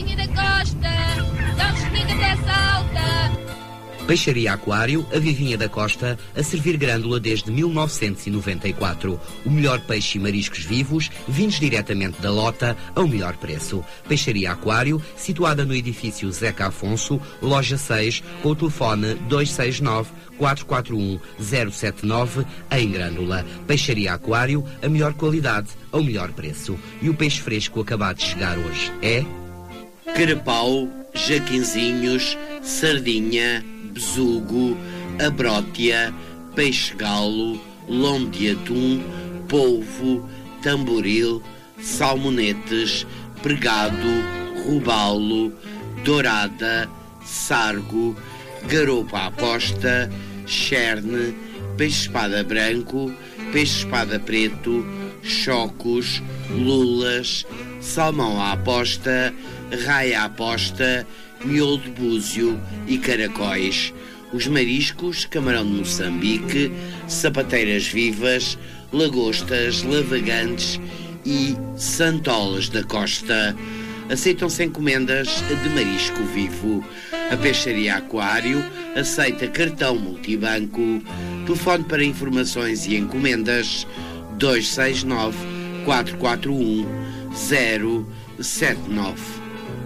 Vivinha da Costa, dá um chega até salta. Peixaria Aquário, a Vivinha da Costa, a servir grândola desde 1994. O melhor peixe e mariscos vivos, vindos diretamente da lota, ao melhor preço. Peixaria Aquário, situada no edifício Zeca Afonso, loja 6, com o telefone 269-441-079, em Grândola. Peixaria Aquário, a melhor qualidade, ao melhor preço. E o peixe fresco acabado de chegar hoje é... carapau, jaquinzinhos, sardinha, besugo, abrótia, peixe-galo, lombo de atum, polvo, tamboril, salmonetes, pregado, robalo, dourada, sargo, garopa à posta, cherne, peixe-espada branco, peixe-espada preto, chocos, lulas, salmão à posta, raia à posta, miolo de búzio e caracóis. Os mariscos, camarão de Moçambique, sapateiras vivas, lagostas, lavagantes e santolas da costa. Aceitam-se encomendas de marisco vivo. A Peixaria Aquário aceita cartão multibanco. Telefone para informações e encomendas 269 441 079.